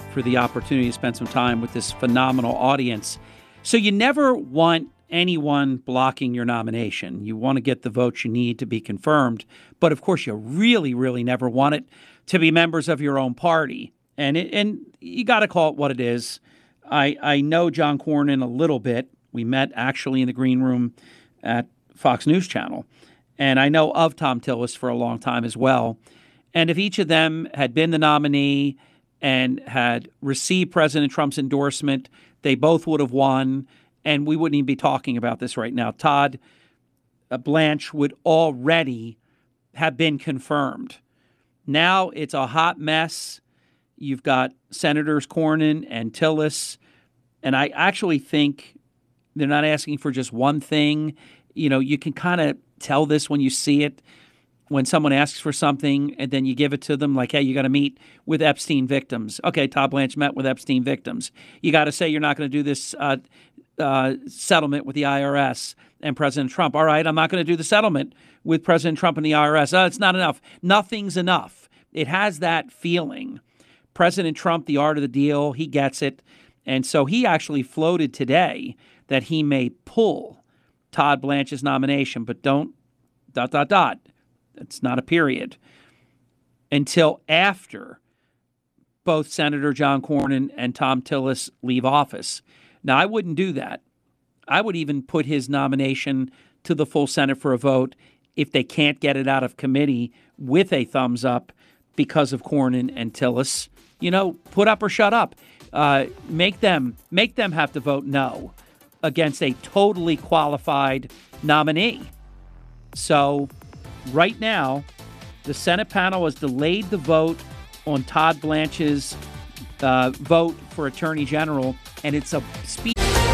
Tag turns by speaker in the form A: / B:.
A: for the opportunity to spend some time with this phenomenal audience. So you never want anyone blocking your nomination. You want to get the votes you need to be confirmed. But of course, you really, really never want it to be members of your own party. And you got to call it what it is. I know John Cornyn a little bit. We met actually in the green room at Fox News Channel. And I know of Thom Tillis for a long time as well. And if each of them had been the nominee and had received President Trump's endorsement, they both would have won. And we wouldn't even be talking about this right now. Todd Blanche would already have been confirmed. Now it's a hot mess. You've got Senators Cornyn and Tillis. And I actually think they're not asking for just one thing. You know, you can kind of tell this when you see it, when someone asks for something and then you give it to them like, hey, you got to meet with Epstein victims. Okay, Todd Blanche met with Epstein victims. You got to say you're not going to do this settlement with the IRS and President Trump. All right, I'm not going to do the settlement with President Trump and the IRS. It's not enough. Nothing's enough. It has that feeling. President Trump, the art of the deal, he gets it. And so he actually floated today that he may pull Todd Blanche's nomination, but don't ... It's not a period until after both Senator John Cornyn and Thom Tillis leave office. Now, I wouldn't do that. I would even put his nomination to the full Senate for a vote if they can't get it out of committee with a thumbs up because of Cornyn and Tillis. You know, put up or shut up. Make them have to vote no against a totally qualified nominee. So right now, the Senate panel has delayed the vote on Todd Blanche's vote for Attorney General, and it's a speech.